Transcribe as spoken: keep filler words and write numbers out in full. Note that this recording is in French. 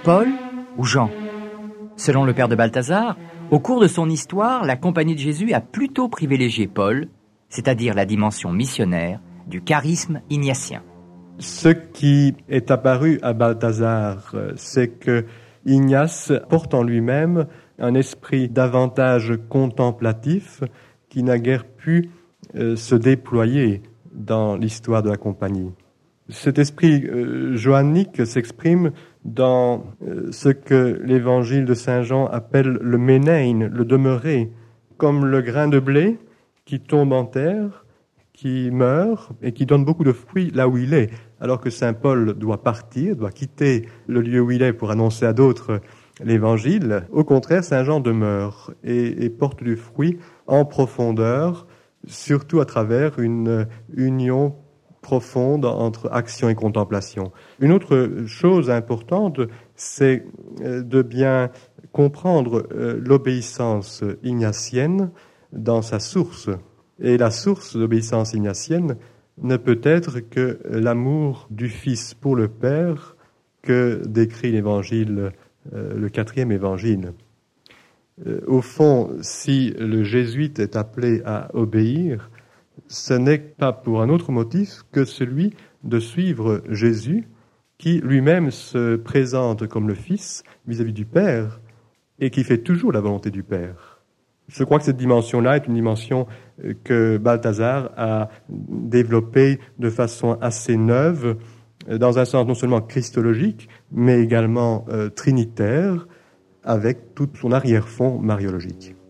Paul ou Jean? Selon le père de Balthazar, au cours de son histoire, la Compagnie de Jésus a plutôt privilégié Paul, c'est-à-dire la dimension missionnaire du charisme ignatien. Ce qui est apparu à Balthazar, c'est que Ignace porte en lui-même un esprit davantage contemplatif qui n'a guère pu euh, se déployer dans l'histoire de la Compagnie. Cet esprit euh, johannique s'exprime dans euh, ce que l'évangile de Saint Jean appelle le ménein, le demeurer, comme le grain de blé qui tombe en terre, qui meurt et qui donne beaucoup de fruits là où il est, alors que Saint Paul doit partir, doit quitter le lieu où il est pour annoncer à d'autres l'évangile. Au contraire, Saint Jean demeure et, et porte du fruit en profondeur, surtout à travers une union profonde entre action et contemplation. Une autre chose importante, c'est de bien comprendre l'obéissance ignatienne dans sa source. Et la source d'obéissance ignatienne ne peut être que l'amour du Fils pour le Père que décrit l'évangile, euh, le quatrième évangile. Euh, au fond, si le jésuite est appelé à obéir, ce n'est pas pour un autre motif que celui de suivre Jésus, qui lui-même se présente comme le Fils vis-à-vis du Père et qui fait toujours la volonté du Père. Je crois que cette dimension-là est une dimension que Balthazar a développée de façon assez neuve, dans un sens non seulement christologique, mais également euh, trinitaire, avec tout son arrière-fond mariologique.